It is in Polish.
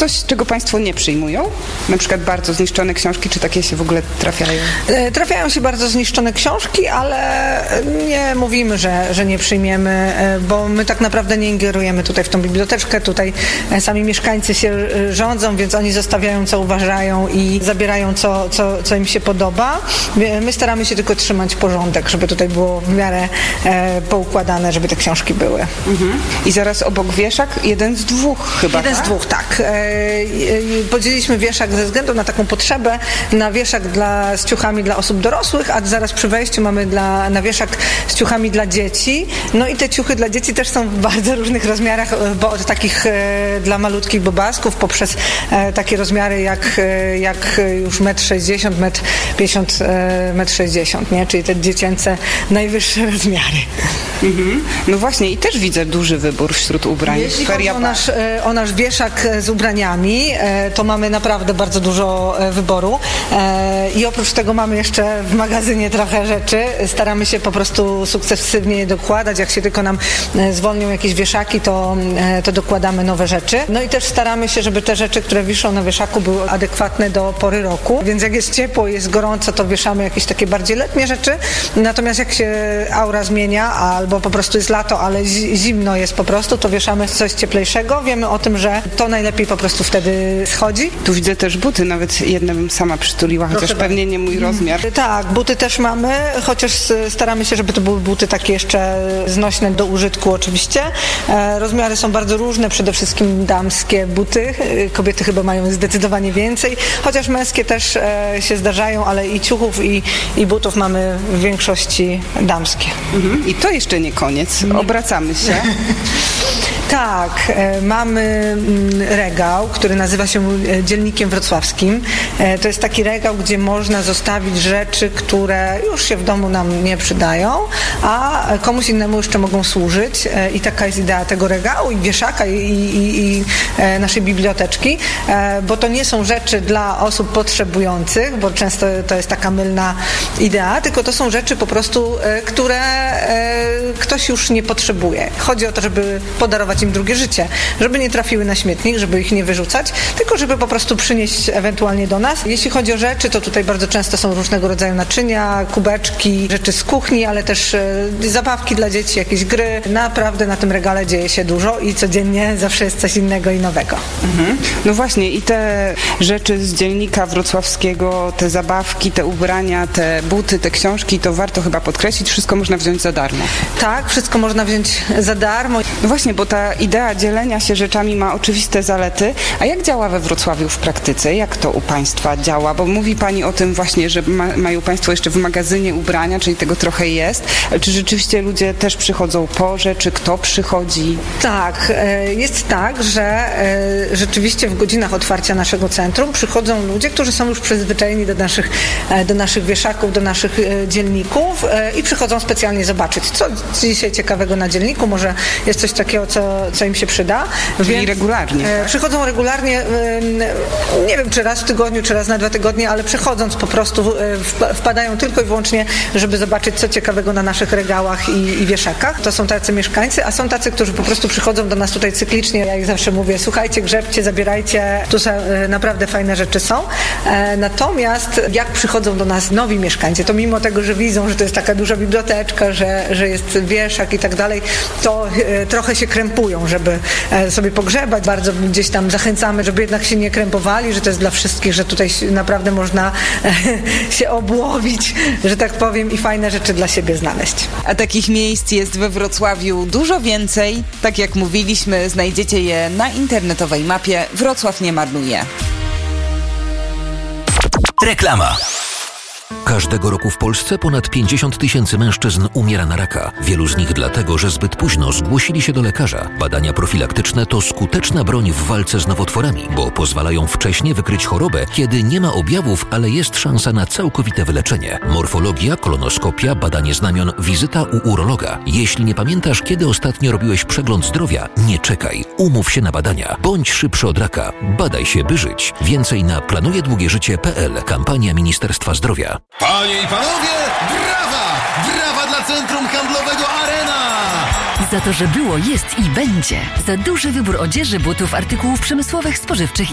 coś, czego państwo nie przyjmują? Na przykład bardzo zniszczone książki, czy takie się w ogóle trafiają? Trafiają się bardzo zniszczone książki, ale nie mówimy, że nie przyjmiemy, bo my tak naprawdę nie ingerujemy tutaj w tą biblioteczkę. Tutaj sami mieszkańcy się rządzą, więc oni zostawiają, co uważają i zabierają, co im się podoba. My staramy się tylko trzymać porządek, żeby tutaj było w miarę poukładane, żeby te książki były. I zaraz obok wieszak, jeden z dwóch chyba, jeden z dwóch, tak. Podzieliliśmy wieszak ze względu na taką potrzebę, na wieszak z ciuchami dla osób dorosłych, a zaraz przy wejściu mamy na wieszak z ciuchami dla dzieci. No i te ciuchy dla dzieci też są w bardzo różnych rozmiarach, bo od takich dla malutkich bobasków poprzez takie rozmiary jak już 1,60 m, 1,50 m, 1,60 m, nie? Czyli te dziecięce najwyższe rozmiary. No właśnie i też widzę duży wybór wśród ubrań. Jeśli chodzi o nasz wieszak z ubraniami, to mamy naprawdę bardzo dużo wyboru i oprócz tego mamy jeszcze w magazynie trochę rzeczy. Staramy się po prostu sukcesywnie je dokładać. Jak się tylko nam zwolnią jakieś wieszaki, to dokładamy nowe rzeczy. No i też staramy się, żeby te rzeczy, które wiszą na wieszaku, były adekwatne do pory roku. Więc jak jest ciepło, jest gorąco, to wieszamy jakieś takie bardziej letnie rzeczy. Natomiast jak się aura zmienia, albo po prostu jest lato, ale zimno jest po prostu, to wieszamy coś cieplejszego. Wiemy o tym, że to najlepiej po prostu wtedy schodzi. Tu widzę też buty, nawet jedne bym sama przytuliła, chociaż pewnie nie mój rozmiar. Tak, buty też mamy, chociaż staramy się, żeby to były buty takie jeszcze znośne do użytku oczywiście. Rozmiary są bardzo różne, przede wszystkim damskie buty. Kobiety chyba mają zdecydowanie więcej, chociaż męskie też się zdarzają, ale i ciuchów, i butów mamy w większości damskie. I to jeszcze nie koniec. Obracamy się. Tak, mamy regał, który nazywa się Dziennikiem Wrocławskim. To jest taki regał, gdzie można zostawić rzeczy, które już się w domu nam nie przydają, a komuś innemu jeszcze mogą służyć. I taka jest idea tego regału i wieszaka i naszej biblioteczki, bo to nie są rzeczy dla osób potrzebujących, bo często to jest taka mylna idea, tylko to są rzeczy po prostu, które ktoś już nie potrzebuje. Chodzi o to, żeby podarować im drugie życie, żeby nie trafiły na śmietnik, żeby ich nie wyrzucać, tylko żeby po prostu przynieść ewentualnie do nas. Jeśli chodzi o rzeczy, to tutaj bardzo często są różnego rodzaju naczynia, kubeczki, rzeczy z kuchni, ale też zabawki dla dzieci, jakieś gry. Naprawdę na tym regale dzieje się dużo i codziennie zawsze jest coś innego i nowego. No właśnie i te rzeczy z Dziennika Wrocławskiego, te zabawki, te ubrania, te buty, te książki, to warto chyba podkreślić, wszystko można wziąć za darmo. Tak, wszystko można wziąć za darmo. No właśnie, bo ta idea dzielenia się rzeczami ma oczywiste zalety, a jak działa we Wrocławiu w praktyce? Jak to u państwa działa? Bo mówi pani o tym właśnie, że mają państwo jeszcze w magazynie ubrania, czyli tego trochę jest. Czy rzeczywiście ludzie też przychodzą po rzeczy? Kto przychodzi? Tak, jest tak, że rzeczywiście w godzinach otwarcia naszego centrum przychodzą ludzie, którzy są już przyzwyczajeni do naszych wieszaków, do naszych dzienników i przychodzą specjalnie zobaczyć, co dzisiaj ciekawego na dzienniku, może jest coś takiego, co im się przyda. Czyli regularnie. Tak? Przychodzą regularnie, nie wiem, czy raz w tygodniu, czy raz na 2 tygodnie, ale przychodząc po prostu wpadają tylko i wyłącznie, żeby zobaczyć, co ciekawego na naszych regałach i wieszakach. To są tacy mieszkańcy, a są tacy, którzy po prostu przychodzą do nas tutaj cyklicznie. Ja jak zawsze mówię, słuchajcie, grzebcie, zabierajcie, tu naprawdę fajne rzeczy są. Natomiast jak przychodzą do nas nowi mieszkańcy, to mimo tego, że widzą, że to jest taka duża biblioteczka, że jest wieszak i tak dalej, to trochę się krępują, żeby sobie pogrzebać. Bardzo gdzieś tam zachęcamy, żeby jednak się nie krępowali, że to jest dla wszystkich, że tutaj naprawdę można się obłowić, że tak powiem, i fajne rzeczy dla siebie znaleźć. A takich miejsc jest we Wrocławiu dużo więcej. Tak jak mówiliśmy, znajdziecie je na internetowej mapie Wrocław nie marnuje. Reklama. Każdego roku w Polsce ponad 50 000 mężczyzn umiera na raka. Wielu z nich dlatego, że zbyt późno zgłosili się do lekarza. Badania profilaktyczne to skuteczna broń w walce z nowotworami, bo pozwalają wcześnie wykryć chorobę, kiedy nie ma objawów, ale jest szansa na całkowite wyleczenie. Morfologia, kolonoskopia, badanie znamion, wizyta u urologa. Jeśli nie pamiętasz, kiedy ostatnio robiłeś przegląd zdrowia, nie czekaj. Umów się na badania. Bądź szybszy od raka. Badaj się, by żyć. Więcej na planujedługieżycie.pl. Kampania Ministerstwa Zdrowia. Panie i panowie, brawa! Brawa dla Centrum Handlowego Arena! Za to, że było, jest i będzie. Za duży wybór odzieży, butów, artykułów przemysłowych, spożywczych